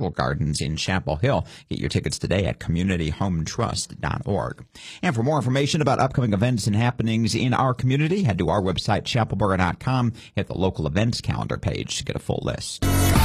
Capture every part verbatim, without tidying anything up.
Turtle Gardens in Chapel Hill. Get your tickets today at community home trust dot org. And for more information about upcoming events and happenings in our community, head to our website, chapel borough dot com. Hit the local events calendar page to get a full list.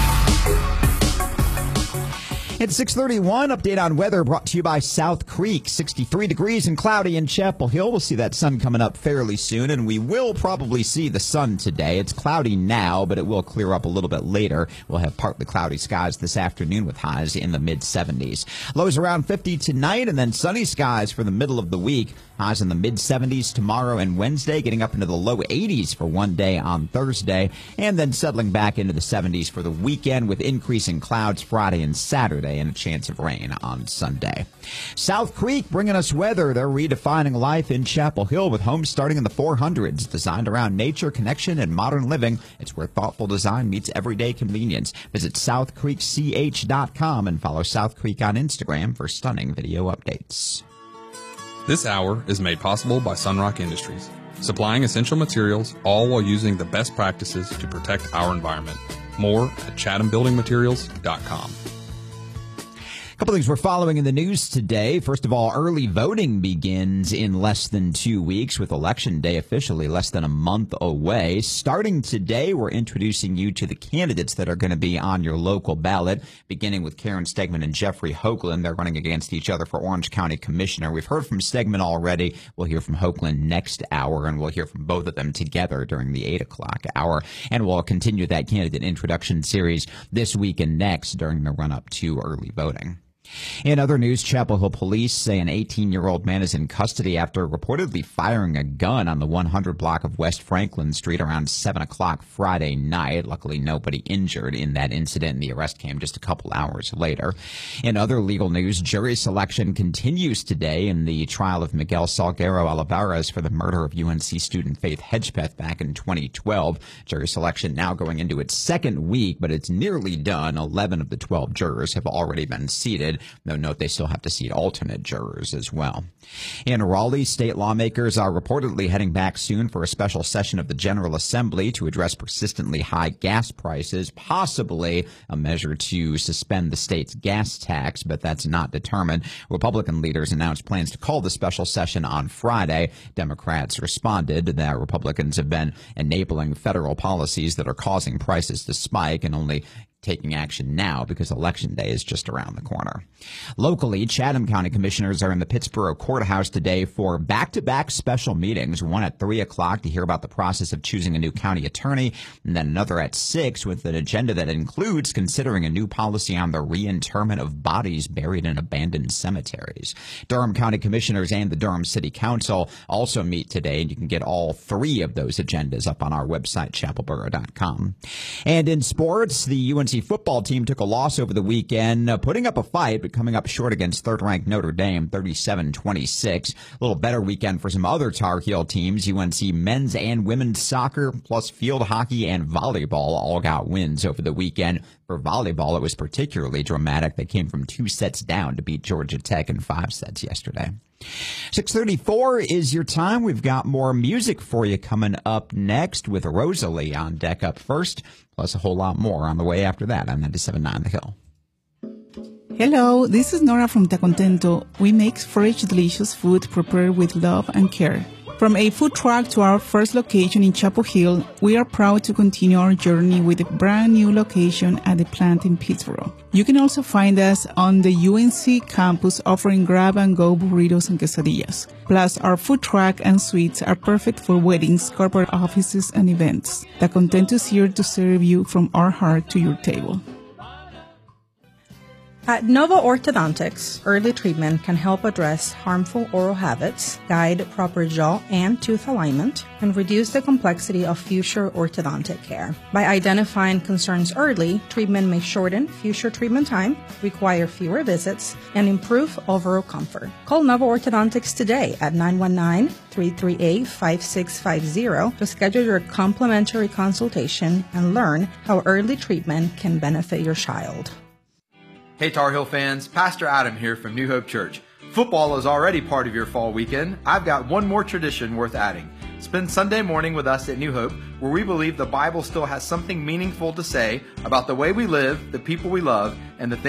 It's six thirty-one. Update on weather brought to you by South Creek. sixty-three degrees and cloudy in Chapel Hill. We'll see that sun coming up fairly soon, and we will probably see the sun today. It's cloudy now, but it will clear up a little bit later. We'll have partly cloudy skies this afternoon with highs in the mid seventies. Lows around fifty tonight, and then sunny skies for the middle of the week. Highs in the mid seventies tomorrow and Wednesday, getting up into the low eighties for one day on Thursday, and then settling back into the seventies for the weekend with increasing clouds Friday and Saturday and a chance of rain on Sunday. South Creek bringing us weather. They're redefining life in Chapel Hill with homes starting in the four hundreds, designed around nature, connection, and modern living. It's where thoughtful design meets everyday convenience. Visit south creek c h dot com and follow South Creek on Instagram for stunning video updates. This hour is made possible by Sunrock Industries, supplying essential materials, all while using the best practices to protect our environment. More at chatham building materials dot com. A couple things we're following in the news today. First of all, early voting begins in less than two weeks with Election Day officially less than a month away. Starting today, we're introducing you to the candidates that are going to be on your local ballot, beginning with Karen Stegman and Jeffrey Hoagland. They're running against each other for Orange County Commissioner. We've heard from Stegman already. We'll hear from Hoagland next hour, and we'll hear from both of them together during the eight o'clock hour. And we'll continue that candidate introduction series this week and next during the run-up to early voting. In other news, Chapel Hill police say an eighteen-year-old man is in custody after reportedly firing a gun on the one hundred block of West Franklin Street around seven o'clock Friday night. Luckily, nobody injured in that incident, and the arrest came just a couple hours later. In other legal news, jury selection continues today in the trial of Miguel Salguero Olivares for the murder of U N C student Faith Hedgepeth back in twenty twelve. Jury selection now going into its second week, but it's nearly done. eleven of the twelve jurors have already been seated. No note, they still have to seat alternate jurors as well. In Raleigh, state lawmakers are reportedly heading back soon for a special session of the General Assembly to address persistently high gas prices, possibly a measure to suspend the state's gas tax, but that's not determined. Republican leaders announced plans to call the special session on Friday. Democrats responded that Republicans have been enabling federal policies that are causing prices to spike and only taking action now because Election Day is just around the corner. Locally, Chatham County commissioners are in the Pittsboro Courthouse today for back-to-back special meetings, one at three o'clock to hear about the process of choosing a new county attorney, and then another at six with an agenda that includes considering a new policy on the reinterment of bodies buried in abandoned cemeteries. Durham County commissioners and the Durham City Council also meet today, and you can get all three of those agendas up on our website, chapel borough dot com. And in sports, the U N C football team took a loss over the weekend, uh, putting up a fight, but coming up short against third-ranked Notre Dame, thirty-seven twenty-six. A little better weekend for some other Tar Heel teams. U N C men's and women's soccer, plus field hockey and volleyball all got wins over the weekend. For volleyball, it was particularly dramatic. They came from two sets down to beat Georgia Tech in five sets yesterday. six thirty-four is your time. We've got more music for you coming up next with Rosalie on deck up first, plus a whole lot more on the way after that on ninety-seven point nine The Hill. Hello, this is Nora from Te Contento. We make fresh, delicious food prepared with love and care. From a food truck to our first location in Chapel Hill, we are proud to continue our journey with a brand new location at the plant in Pittsboro. You can also find us on the U N C campus offering grab-and-go burritos and quesadillas. Plus, our food truck and suites are perfect for weddings, corporate offices, and events. Te Contento is here to serve you from our heart to your table. At Nova Orthodontics, early treatment can help address harmful oral habits, guide proper jaw and tooth alignment, and reduce the complexity of future orthodontic care. By identifying concerns early, treatment may shorten future treatment time, require fewer visits, and improve overall comfort. Call Nova Orthodontics today at nine one nine, three three eight, five six five zero to schedule your complimentary consultation and learn how early treatment can benefit your child. Hey Tar Heel fans, Pastor Adam here from New Hope Church. Football is already part of your fall weekend. I've got one more tradition worth adding. Spend Sunday morning with us at New Hope, where we believe the Bible still has something meaningful to say about the way we live, the people we love, and the things